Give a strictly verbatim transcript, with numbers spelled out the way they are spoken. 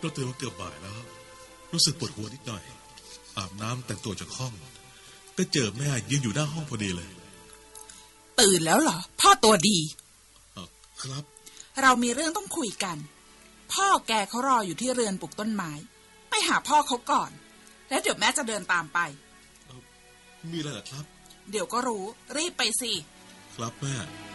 เราตื่นมาเกือบบ่ายแล้วรู้สึกปวดหัวนิดหน่อยอาบน้ำแต่งตัวจากห้องก็เจอแม่ยืนอยู่หน้าห้องพอดีเลยตื่นแล้วเหรอพ่อตัวดีครับเรามีเรื่องต้องคุยกันพ่อแกเขารออยู่ที่เรือนปลูกต้นไม้ไปหาพ่อเขาก่อนแล้วเดี๋ยวแม่จะเดินตามไปมีอะไรเหรอครับเดี๋ยวก็รู้รีบไปสิครับแม่